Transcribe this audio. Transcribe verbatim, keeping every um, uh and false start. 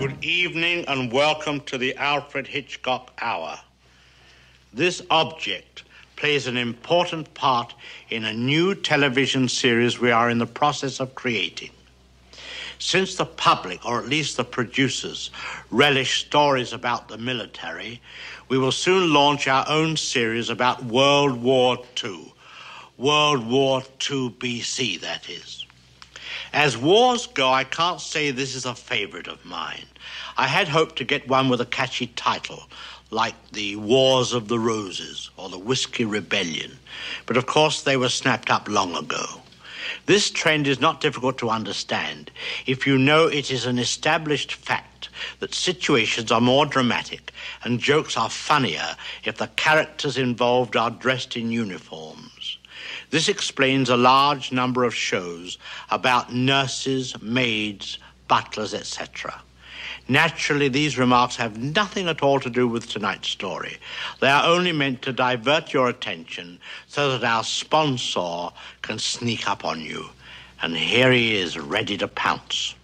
Good evening and welcome to the Alfred Hitchcock Hour. This object plays an important part in a new television series we are in the process of creating. Since the public, or at least the producers, relish stories about the military, we will soon launch our own series about World War Two. World War Two B C, that is. As wars go, I can't say this is a favorite of mine. I had hoped to get one with a catchy title, like the Wars of the Roses or the Whiskey Rebellion, but of course they were snapped up long ago. This trend is not difficult to understand if you know it is an established fact that situations are more dramatic and jokes are funnier if the characters involved are dressed in uniforms. This explains a large number of shows about nurses, maids, butlers, et cetera. Naturally, these remarks have nothing at all to do with tonight's story. They are only meant to divert your attention so that our sponsor can sneak up on you. And here he is, ready to pounce.